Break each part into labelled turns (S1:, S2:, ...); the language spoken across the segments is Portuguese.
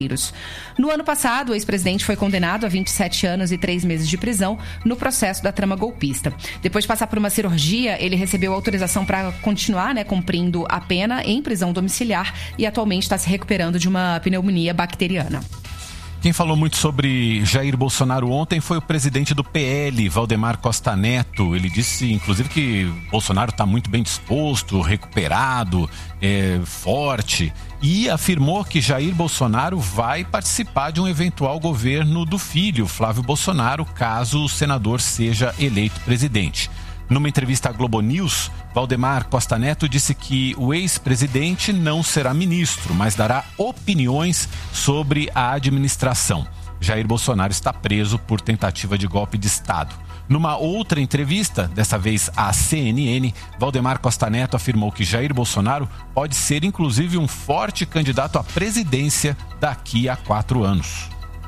S1: No ano passado, o ex-presidente foi condenado a 27 anos e 3 meses de prisão no processo da trama golpista. Depois de passar por uma cirurgia, ele recebeu autorização para continuar, cumprindo a pena em prisão domiciliar e atualmente está se recuperando de uma pneumonia bacteriana.
S2: Quem falou muito sobre Jair Bolsonaro ontem foi o presidente do PL, Valdemar Costa Neto. Ele disse, inclusive, que Bolsonaro está muito bem disposto, recuperado, forte, e afirmou que Jair Bolsonaro vai participar de um eventual governo do filho, Flávio Bolsonaro, caso o senador seja eleito presidente. Numa entrevista à Globo News, Valdemar Costa Neto disse que o ex-presidente não será ministro, mas dará opiniões sobre a administração. Jair Bolsonaro está preso por tentativa de golpe de Estado. Numa outra entrevista, dessa vez à CNN, Valdemar Costa Neto afirmou que Jair Bolsonaro pode ser inclusive um forte candidato à presidência daqui a 4 anos.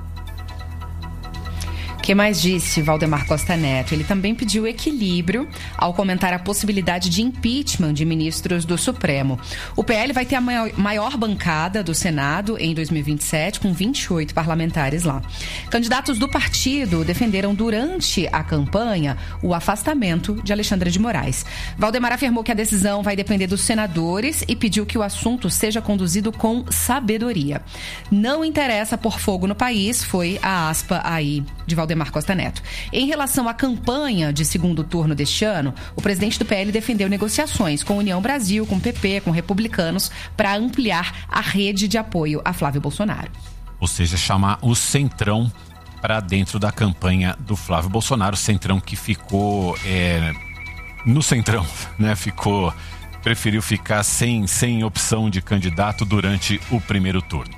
S1: O que mais disse Valdemar Costa Neto? Ele também pediu equilíbrio ao comentar a possibilidade de impeachment de ministros do Supremo. O PL vai ter a maior bancada do Senado em 2027, com 28 parlamentares lá. Candidatos do partido defenderam durante a campanha o afastamento de Alexandre de Moraes. Valdemar afirmou que a decisão vai depender dos senadores e pediu que o assunto seja conduzido com sabedoria. Não interessa pôr fogo no país, foi a aspa aí de Valdemar Costa Neto. Em relação à campanha de segundo turno deste ano, o presidente do PL defendeu negociações com a União Brasil, com o PP, com republicanos, para ampliar a rede de apoio a Flávio Bolsonaro.
S2: Ou seja, chamar o Centrão para dentro da campanha do Flávio Bolsonaro, o Centrão que ficou no Centrão, preferiu ficar sem opção de candidato durante o primeiro turno.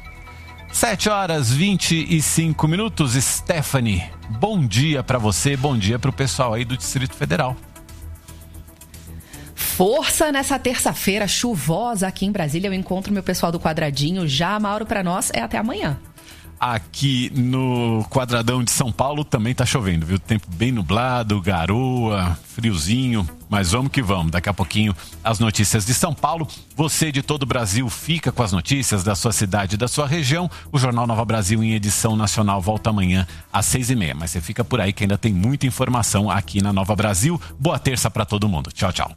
S2: 7h25. Stephanie, bom dia para você, bom dia para o pessoal aí do Distrito Federal.
S1: Força nessa terça-feira chuvosa aqui em Brasília. Eu encontro meu pessoal do Quadradinho. Já, Mauro, para nós é até amanhã.
S2: Aqui no Quadradão de São Paulo também tá chovendo, viu? Tempo bem nublado, garoa, friozinho, mas vamos que vamos. Daqui a pouquinho as notícias de São Paulo. Você de todo o Brasil fica com as notícias da sua cidade e da sua região. O Jornal Nova Brasil em edição nacional volta amanhã às 6h30. Mas você fica por aí que ainda tem muita informação aqui na Nova Brasil. Boa terça para todo mundo. Tchau, tchau.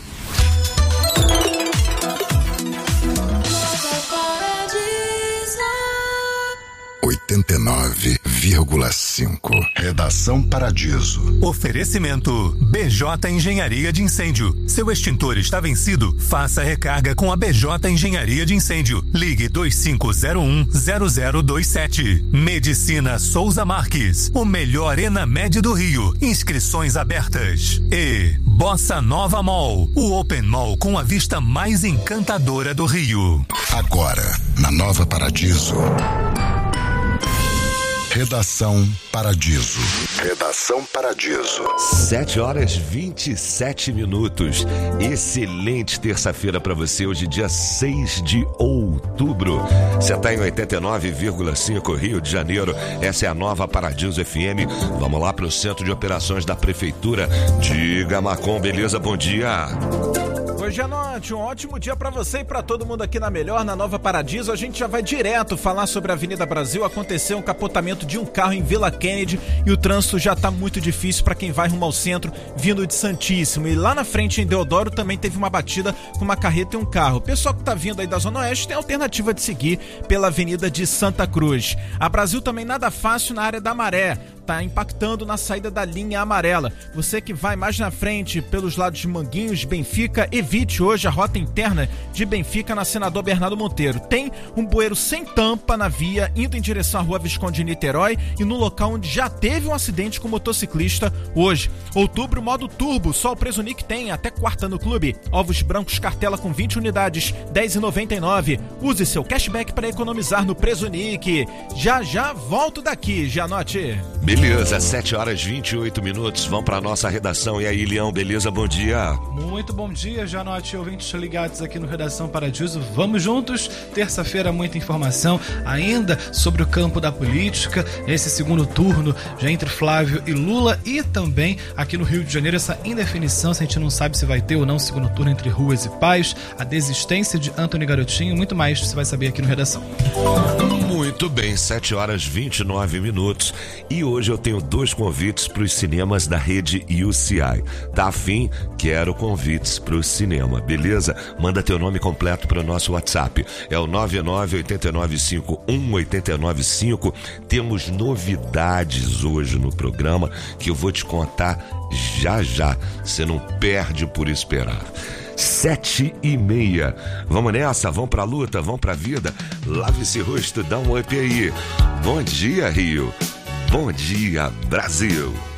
S3: 89,5. Redação Paradiso.
S4: Oferecimento BJ Engenharia de Incêndio. Seu extintor está vencido? Faça a recarga com a BJ Engenharia de Incêndio. Ligue 2501-0027. Medicina Souza Marques. O melhor Enamed do Rio. Inscrições abertas. E Bossa Nova Mall. O Open Mall com a vista mais encantadora do Rio.
S3: Agora, na Nova Paradiso. Redação Paradiso. Redação Paradiso.
S5: 7h27. Excelente terça-feira para você, hoje dia 6 de outubro. Você está em 89,5 Rio de Janeiro. Essa é a Nova Paradiso FM. Vamos lá para o Centro de Operações da Prefeitura. Diga, Macom, beleza? Bom dia.
S6: Hoje à noite, um ótimo dia para você e para todo mundo aqui na Melhor, na Nova Paradiso. A gente já vai direto falar sobre a Avenida Brasil. Aconteceu um capotamento de um carro em Vila Kennedy e o trânsito já tá muito difícil para quem vai rumo ao centro, vindo de Santíssimo. E lá na frente, em Deodoro, também teve uma batida com uma carreta e um carro. O pessoal que tá vindo aí da Zona Oeste tem a alternativa de seguir pela Avenida de Santa Cruz. A Brasil também nada fácil na área da Maré. Tá impactando na saída da linha amarela. Você que vai mais na frente pelos lados de Manguinhos, Benfica, evite hoje a rota interna de Benfica na Senador Bernardo Monteiro. Tem um bueiro sem tampa na via indo em direção à Rua Visconde de Niterói e no local onde já teve um acidente com motociclista hoje. Outubro, modo turbo, só o Presunic tem até quarta no clube. Ovos brancos cartela com 20 unidades, R$10,99. Use seu cashback para economizar no Presunic. Já volto daqui, já anote.
S5: Beleza, 7h28. Vamos para nossa redação. E aí, Leão, beleza? Bom dia.
S7: Muito bom dia, Janote, ouvintes ligados aqui no Redação Paradiso. Vamos juntos. Terça-feira, muita informação ainda sobre o campo da política. Esse segundo turno já entre Flávio e Lula. E também aqui no Rio de Janeiro, essa indefinição, se a gente não sabe se vai ter ou não segundo turno entre Ruas e Paz. A desistência de Antony Garotinho. Muito mais você vai saber aqui no Redação.
S5: Muito Muito bem, 7 horas 29 minutos. E hoje eu tenho 2 convites para os cinemas da rede UCI. Tá afim? Quero convites para o cinema, beleza? Manda teu nome completo para o nosso WhatsApp. É o 998951895. Temos novidades hoje no programa que eu vou te contar já já. Você não perde por esperar. 7h30. Vamos nessa, vamos pra luta, vamos pra vida. Lave esse rosto, dá um up aí. Bom dia, Rio. Bom dia, Brasil.